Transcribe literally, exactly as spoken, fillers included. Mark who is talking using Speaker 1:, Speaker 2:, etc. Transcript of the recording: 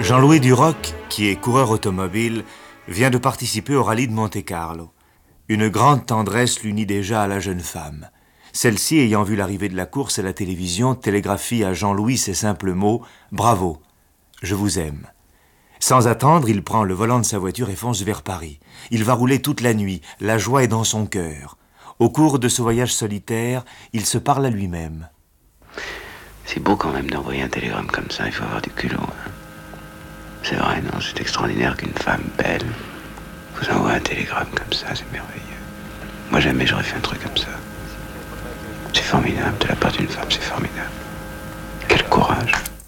Speaker 1: Jean-Louis Duroc, qui est coureur automobile, vient de participer au rallye de Monte-Carlo. Une grande tendresse l'unit déjà à la jeune femme. Celle-ci, ayant vu l'arrivée de la course à la télévision, télégraphie à Jean-Louis ces simples mots « Bravo, je vous aime ». Sans attendre, il prend le volant de sa voiture et fonce vers Paris. Il va rouler toute la nuit, la joie est dans son cœur. Au cours de ce voyage solitaire, il se parle à lui-même.
Speaker 2: C'est beau quand même d'envoyer un télégramme comme ça, il faut avoir du culot. Hein. C'est vrai, non, c'est extraordinaire qu'une femme belle vous envoie un télégramme comme ça, c'est merveilleux. Moi jamais j'aurais fait un truc comme ça. C'est formidable, de la part d'une femme, c'est formidable. Quel courage.